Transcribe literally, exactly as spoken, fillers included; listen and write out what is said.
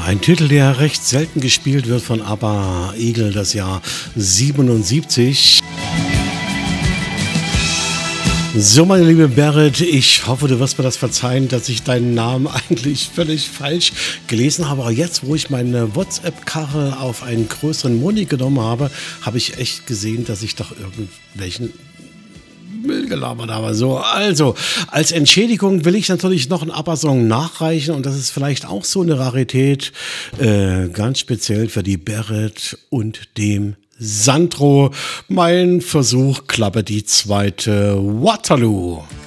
Ein Titel, der recht selten gespielt wird von ABBA, Eagle, das Jahr siebenundsiebzig. So, meine liebe Berit, ich hoffe, du wirst mir das verzeihen, dass ich deinen Namen eigentlich völlig falsch gelesen habe. Aber jetzt, wo ich meine WhatsApp-Karre auf einen größeren Moni genommen habe, habe ich echt gesehen, dass ich doch irgendwelchen Müll gelabert habe. So, also, als Entschädigung will ich natürlich noch einen ABBA-Song nachreichen und das ist vielleicht auch so eine Rarität, äh, ganz speziell für die Berit und dem Sandro. Mein Versuch, klappe die zweite Waterloo.